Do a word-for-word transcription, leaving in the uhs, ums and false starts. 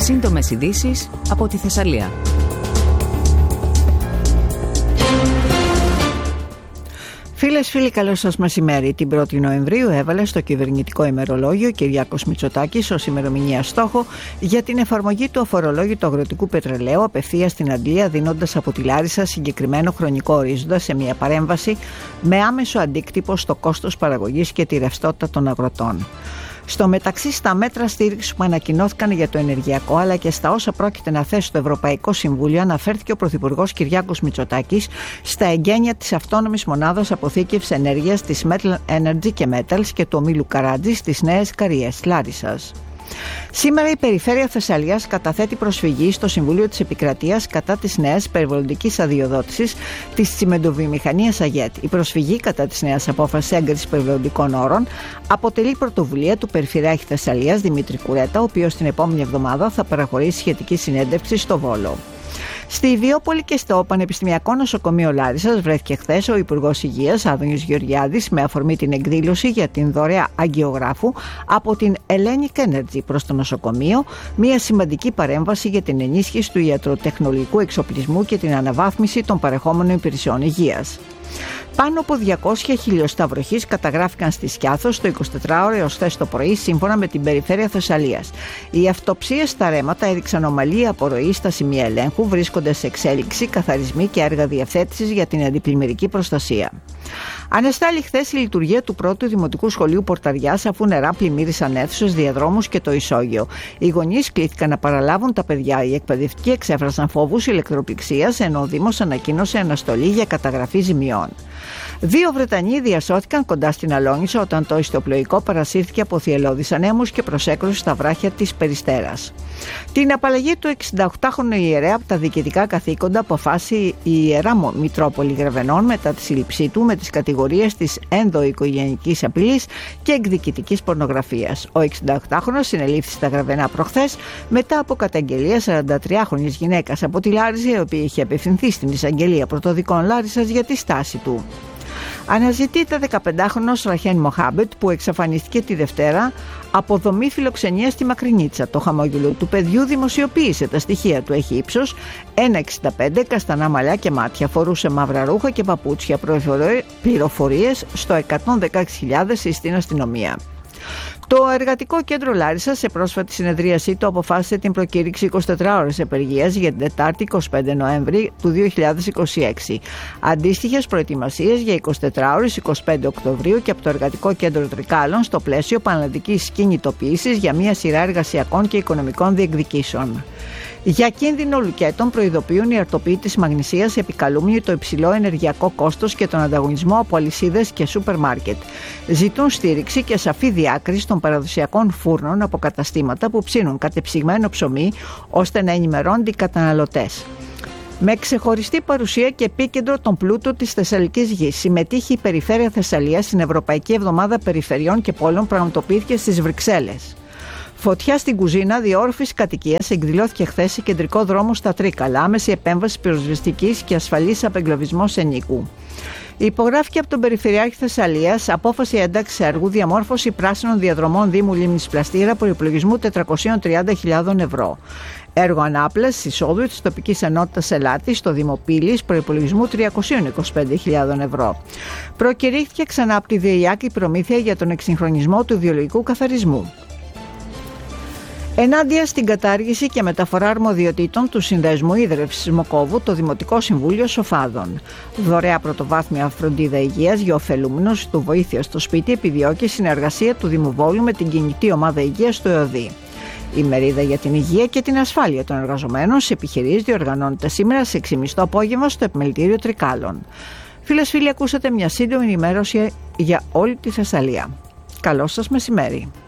Σύντομες ειδήσεις από τη Θεσσαλία. Φίλες, φίλοι, καλό σας μεσημέρι. Την πρώτη Νοεμβρίου έβαλε στο κυβερνητικό ημερολόγιο Κυριάκος Μητσοτάκης ως ημερομηνία στόχο για την εφαρμογή του αφορολόγητου αγροτικού πετρελαίου απευθείας στην Αντλία, δίνοντας από τη Λάρισα συγκεκριμένο χρονικό ορίζοντα σε μια παρέμβαση με άμεσο αντίκτυπο στο κόστος παραγωγής και τη ρευστότητα των αγροτών. Στο μεταξύ, στα μέτρα στήριξης που ανακοινώθηκαν για το ενεργειακό αλλά και στα όσα πρόκειται να θέσει το Ευρωπαϊκό Συμβούλιο, αναφέρθηκε ο Πρωθυπουργός Κυριάκος Μητσοτάκης στα εγγένεια της αυτόνομης μονάδας αποθήκευσης ενέργειας της Metal Energy και Metals και του ομίλου Καράτζη στις Νέες Καριές Λάρισσας. Σήμερα η Περιφέρεια Θεσσαλίας καταθέτει προσφυγή στο Συμβούλιο της Επικρατείας κατά της νέας περιβαλλοντικής αδειοδότησης της τσιμεντοβιομηχανίας ΑΓΕΤ. Η προσφυγή κατά της νέας απόφασης έγκρισης περιβαλλοντικών όρων αποτελεί πρωτοβουλία του Περιφερειάρχη Θεσσαλίας Δημήτρη Κουρέτα, ο οποίος την επόμενη εβδομάδα θα παραχωρήσει σχετική συνέντευξη στο Βόλο. Στη Ιδιόπολη και στο Πανεπιστημιακό Νοσοκομείο Λάρισσας βρέθηκε χθες ο Υπουργός Υγείας Άδωνης Γεωργιάδης με αφορμή την εκδήλωση για την δωρεά αγγιογράφου από την Hellenic Energy προς το νοσοκομείο, μια σημαντική παρέμβαση για την ενίσχυση του ιατροτεχνολογικού εξοπλισμού και την αναβάθμιση των παρεχόμενων υπηρεσιών υγείας. Πάνω από διακόσια χιλιοστά βροχής καταγράφηκαν στη Σκιάθος το εικοσιτετράωρο έως χθες το πρωί, σύμφωνα με την Περιφέρεια Θεσσαλίας. Οι αυτοψίες στα ρέματα έδειξαν ομαλή απορροή στα σημεία ελέγχου, βρίσκονται σε εξέλιξη καθαρισμοί και έργα διευθέτησης για την αντιπλημμυρική προστασία. Ανεστάλλει χθες η λειτουργία του πρώτου Δημοτικού Σχολείου Πορταριάς, αφού νερά πλημμύρισαν αίθουσες, διαδρόμους και το ισόγειο. Οι γονείς κλήθηκαν να παραλάβουν τα παιδιά. Οι εκπαιδευτικοί εξέφρασαν φόβους ηλεκτροπληξίας, ενώ ο Δήμος ανακοίνωσε αναστολή για καταγραφή ζημιών. Δύο Βρετανοί διασώθηκαν κοντά στην Αλόνισο όταν το ιστιοπλοϊκό παρασύρθηκε από θυελλώδεις ανέμους και προσέκρουσε στα βράχια της Περιστέρας. Την απαλλαγή του εξηνταοκτάχρονου ιερέα από τα διοικητικά καθήκοντα αποφάσισε η Ιερά Μητρόπολη Γρεβενών μετά τη σύλληψή του με τις κατηγορίες της ενδοοικογενειακής απειλής και εκδικητικής πορνογραφίας. Ο εξηνταοκτάχρονος συνελήφθη στα Γρεβενά προχθές μετά από καταγγελία σαραντατριάχρονης γυναίκας από τη Λάρισα, η οποία είχε απευθυνθεί στην εισαγγελία πρωτοδικών Λάρισας για τη στάση του. Αναζητείται δεκαπεντάχρονος Ραχέν Μοχάμπετ που εξαφανίστηκε τη Δευτέρα από δομή φιλοξενίας στη Μακρινίτσα. Το χαμόγελο του παιδιού δημοσιοποίησε τα στοιχεία του. Έχει ύψος ένα εξήντα πέντε, καστανά μαλλιά και μάτια. Φορούσε μαύρα ρούχα και παπούτσια. Πληροφορίες στο εκατόν δεκαέξι χιλιάδες στην αστυνομία. Το Εργατικό Κέντρο Λάρισσας σε πρόσφατη συνεδρίασή του αποφάσισε την προκήρυξη εικοσιτετράωρης απεργίας για την Τετάρτη εικοστή πέμπτη Νοέμβρη του δύο χιλιάδες είκοσι έξι. Αντίστοιχες προετοιμασίες για εικοσιτετράωρης εικοστή πέμπτη Οκτωβρίου και από το Εργατικό Κέντρο Τρικάλων στο πλαίσιο πανελλαδικής κινητοποίησης για μια σειρά εργασιακών και οικονομικών διεκδικήσεων. Για κίνδυνο λουκέτων προειδοποιούν οι αρτοποιοί της Μαγνησίας, επικαλούμενοι το υψηλό ενεργειακό κόστος και τον ανταγωνισμό από αλυσίδες και σούπερ μάρκετ. Ζητούν στήριξη και σαφή διάκριση των παραδοσιακών φούρνων από καταστήματα που ψήνουν κατεψυγμένο ψωμί, ώστε να ενημερώνονται οι καταναλωτές. Με ξεχωριστή παρουσία και επίκεντρο τον πλούτο της Θεσσαλικής γης, συμμετείχε η Περιφέρεια Θεσσαλίας στην Ευρωπαϊκή Εβδομάδα Περιφερειών και Πόλεων που πραγματοποιήθηκε στις Βρυξέλλες. Φωτιά στην κουζίνα διόρροφης κατοικίας εκδηλώθηκε χθες σε κεντρικό δρόμο στα Τρίκαλα, άμεση επέμβαση πυροσβεστικής και ασφαλής απεγκλωβισμός ενοίκου. Υπογράφηκε από τον Περιφερειάρχη Θεσσαλίας απόφαση ένταξης αργού διαμόρφωση πράσινων διαδρομών Δήμου Λίμνης Πλαστήρα προϋπολογισμού τετρακόσιες τριάντα χιλιάδες ευρώ. Έργο ανάπλασης εισόδου της τοπικής ενότητας Ελάτη στο Δήμο Πύλης προϋπολογισμού τριακόσιες είκοσι πέντε χιλιάδες ευρώ. Προκηρύχθηκε ξανά από τη ΔΕΙΑΚ η προμήθεια για τον εξυγχρονισμό του βιολογικού καθαρισμού. Ενάντια στην κατάργηση και μεταφορά αρμοδιοτήτων του Συνδέσμου Ίδρευσης Σμοκόβου, το Δημοτικό Συμβούλιο Σοφάδων. Δωρεά πρωτοβάθμια φροντίδα υγείας για ωφελούμενους του βοήθεια στο σπίτι επιδιώκει συνεργασία του Δήμου Βόλου με την κινητή ομάδα υγείας του ΕΟΔΗ. Η μερίδα για την υγεία και την ασφάλεια των εργαζομένων σε επιχειρήσεις διοργανώνεται σήμερα σε έξι και μισή το απόγευμα στο Επιμελητήριο Τρικάλων. Φίλες, φίλοι, ακούσατε μια σύντομη ενημέρωση για όλη τη Θεσσαλία. Καλό σας μεσημέρι.